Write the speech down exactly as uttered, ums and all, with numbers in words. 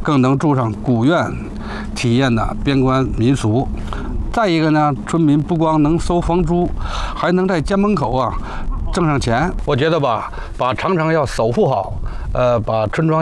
更能住上古院，体验呢边关民俗。再一个呢，村民不光能收房租，还能在家门口啊挣上钱。我觉得吧，把长城要守护好，呃，把村庄